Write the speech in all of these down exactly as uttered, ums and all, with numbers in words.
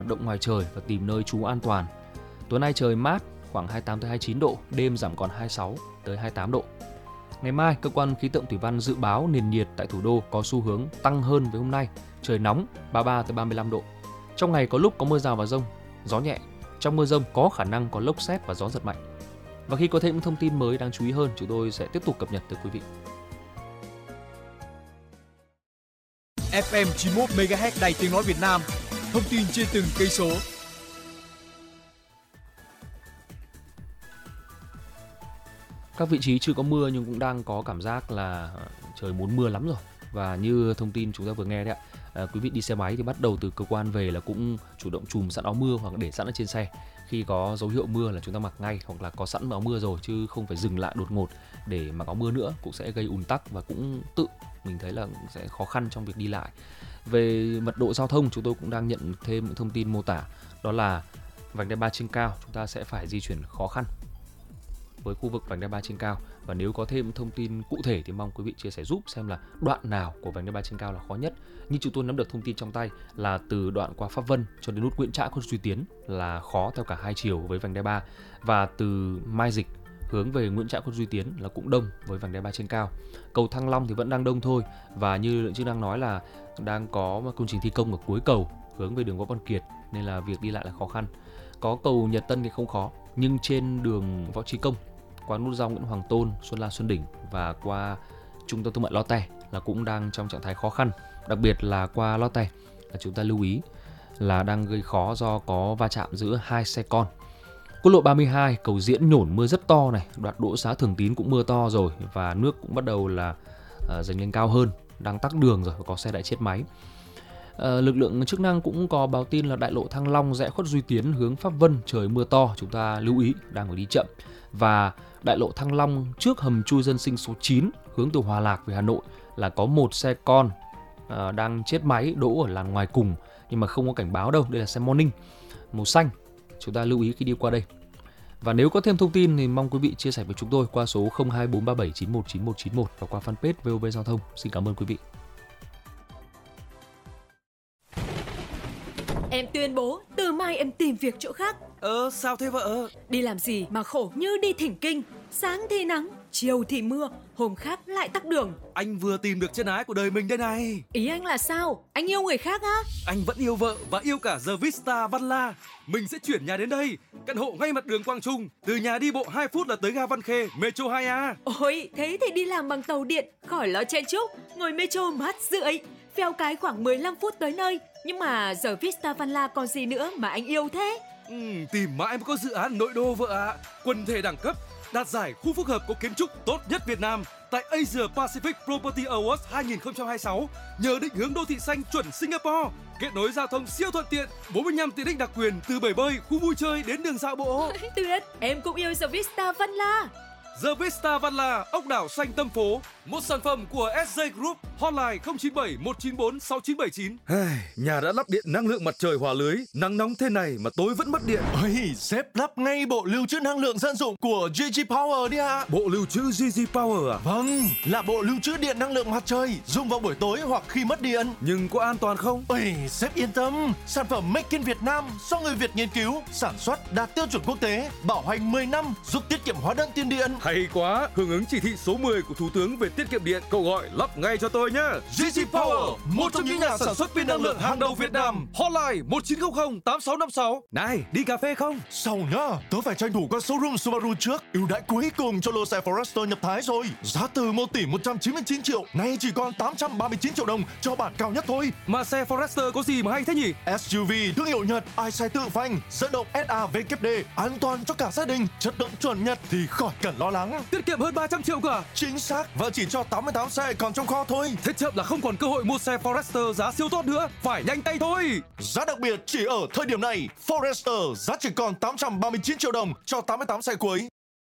hoạt động ngoài trời và tìm nơi trú an toàn. Tối nay trời mát, khoảng hai mươi tám tới hai mươi chín độ, đêm giảm còn hai mươi sáu tới hai mươi tám độ. Ngày mai, cơ quan khí tượng thủy văn dự báo nền nhiệt tại thủ đô có xu hướng tăng hơn với hôm nay, trời nóng ba mươi ba tới ba mươi lăm độ. Trong ngày có lúc có mưa rào và dông, gió nhẹ. Trong mưa dông có khả năng có lốc sét và gió giật mạnh. Và khi có thêm những thông tin mới đáng chú ý hơn, chúng tôi sẽ tiếp tục cập nhật tới quý vị. ép em chín mươi mốt mê ga héc Đài Tiếng nói Việt Nam, thông tin trên từng cây số. Các vị trí chưa có mưa nhưng cũng đang có cảm giác là trời muốn mưa lắm rồi. Và như thông tin chúng ta vừa nghe đấy ạ, à, quý vị đi xe máy thì bắt đầu từ cơ quan về là cũng chủ động chùm sẵn áo mưa hoặc để sẵn ở trên xe. Khi có dấu hiệu mưa là chúng ta mặc ngay, hoặc là có sẵn áo mưa rồi chứ không phải dừng lại đột ngột để mặc áo mưa nữa, cũng sẽ gây ùn tắc và cũng tự mình thấy là sẽ khó khăn trong việc đi lại. Về mật độ giao thông, chúng tôi cũng đang nhận thêm những thông tin mô tả, đó là vành đai ba trên cao chúng ta sẽ phải di chuyển khó khăn với khu vực vành đai ba trên cao. Và nếu có thêm thông tin cụ thể thì mong quý vị chia sẻ giúp xem là đoạn nào của vành đai ba trên cao là khó nhất. Như chúng tôi nắm được thông tin trong tay là từ đoạn qua Pháp Vân cho đến nút Nguyễn Trãi, Khuất Duy Tiến là khó theo cả hai chiều với vành đai ba, và từ Mai Dịch hướng về Nguyễn Trãi, Khuất Duy Tiến là cũng đông với vành đai ba trên cao. Cầu Thăng Long thì vẫn đang đông thôi, và như lực lượng chức năng nói là đang có công trình thi công ở cuối cầu hướng về đường Võ Văn Kiệt nên là việc đi lại là khó khăn. Có cầu Nhật Tân thì không khó, nhưng trên đường Võ Trí Công qua nút giao Nguyễn Hoàng Tôn, Xuân La, Xuân Đỉnh và qua trung tâm thương mại Lotte là cũng đang trong trạng thái khó khăn. Đặc biệt là qua Lotte là chúng ta lưu ý là đang gây khó do có va chạm giữa hai xe con. Quốc lộ ba mươi hai, cầu Diễn Nhổn mưa rất to này, đoạn Đỗ Xá Thường Tín cũng mưa to rồi và nước cũng bắt đầu là uh, dâng lên cao hơn, đang tắc đường rồi, có xe đã chết máy. Uh, lực lượng chức năng cũng có báo tin là đại lộ Thăng Long rẽ Khuất Duy Tiến hướng Pháp Vân trời mưa to, chúng ta lưu ý đang phải đi chậm. Và đại lộ Thăng Long trước hầm chui dân sinh số chín hướng từ Hòa Lạc về Hà Nội là có một xe con uh, đang chết máy đỗ ở làn ngoài cùng nhưng mà không có cảnh báo đâu, đây là xe morning màu xanh, chúng ta lưu ý khi đi qua đây. Và nếu có thêm thông tin thì mong quý vị chia sẻ với chúng tôi qua số không hai bốn ba bảy chín một chín một chín một và qua fanpage vê o vê Giao thông. Xin cảm ơn quý vị. Em tuyên bố từ mai em tìm việc chỗ khác. Ờ, sao thế vợ? Đi làm gì mà khổ như đi thỉnh kinh. Sáng thì nắng, chiều thì mưa, hôm khác lại tắc đường. Anh vừa tìm được chân ái của đời mình đây này. Ý anh là sao? Anh yêu người khác á? Anh vẫn yêu vợ và yêu cả The Vista Văn La. Mình sẽ chuyển nhà đến đây. Căn hộ ngay mặt đường Quang Trung. Từ nhà đi bộ hai phút là tới ga Văn Khê, Metro hai A. Ôi, thế thì đi làm bằng tàu điện, khỏi lo chen chúc. Ngồi Metro mát rượi. Phèo cái khoảng mười lăm phút tới nơi. Nhưng mà giờ Vista Văn La còn gì nữa mà anh yêu thế? Ừ, tìm mãi mới có dự án nội đô vợ ạ. À. Quần thể đẳng cấp, đạt giải khu phức hợp có kiến trúc tốt nhất Việt Nam tại Asia Pacific Property Awards hai không hai sáu. Nhờ định hướng đô thị xanh chuẩn Singapore, kết nối giao thông siêu thuận tiện, bốn mươi lăm tiện ích đặc quyền từ bể bơi, khu vui chơi đến đường dạo bộ. Tuyệt, em cũng yêu The Vista Văn La. The Vista Văn La, ốc đảo xanh tâm phố, một sản phẩm của ét gi Group, hotline không chín bảy một chín bốn sáu chín bảy chín. Nhà đã lắp điện năng lượng mặt trời hòa lưới, nắng nóng thế này mà tối vẫn mất điện. Ôi, sếp lắp ngay bộ lưu trữ năng lượng dân dụng của giê giê Power đi ạ. Bộ lưu trữ giê giê Power à? Vâng, là bộ lưu trữ điện năng lượng mặt trời, dùng vào buổi tối hoặc khi mất điện. Nhưng có an toàn không? Ôi, sếp yên tâm, sản phẩm Make in Việt Nam do người Việt nghiên cứu, sản xuất đạt tiêu chuẩn quốc tế, bảo hành mười năm, giúp tiết kiệm hóa đơn tiền điện. Hay quá, hưởng ứng chỉ thị số mười của Thủ tướng về tiết kiệm điện, cậu gọi lắp ngay cho tôi nhé. giê giê Power, một trong những nhà sản xuất pin năng lượng hàng đầu Việt Nam. Hotline một chín không không tám sáu năm sáu. Này, đi cà phê không? Sau nhá, tớ phải tranh thủ qua showroom Subaru trước. Ưu đãi cuối cùng cho lô xe Forester nhập Thái rồi. Giá từ một tỷ một trăm chín mươi chín triệu, nay chỉ còn tám trăm ba mươi chín triệu đồng cho bản cao nhất thôi. Mà xe Forester có gì mà hay thế nhỉ? ét u vê thương hiệu Nhật, ai xe tự phanh, dẫn động ét a vê kép đê, an toàn cho cả gia đình, chất lượng chuẩn Nhật thì khỏi cần lo lắng. Tiết kiệm hơn ba trăm triệu cả. Chính xác, và chỉ cho tám mươi tám xe còn trong kho thôi. Thế chậm là không còn cơ hội mua xe Forester giá siêu tốt nữa, phải nhanh tay thôi. Giá đặc biệt chỉ ở thời điểm này, Forester giá chỉ còn tám trăm ba mươi chín triệu đồng cho tám mươi tám xe cuối.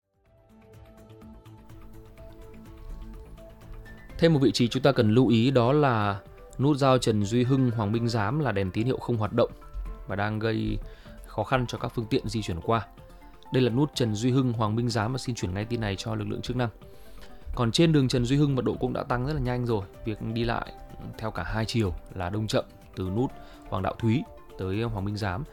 Thêm một vị trí chúng ta cần lưu ý đó là nút giao Trần Duy Hưng, Hoàng Minh Giám là đèn tín hiệu không hoạt động và đang gây khó khăn cho các phương tiện di chuyển qua. Đây là nút Trần Duy Hưng, Hoàng Minh Giám và xin chuyển ngay tin này cho lực lượng chức năng. Còn trên đường Trần Duy Hưng mật độ cũng đã tăng rất là nhanh rồi. Việc đi lại theo cả hai chiều là đông chậm từ nút Hoàng Đạo Thúy tới Hoàng Minh Giám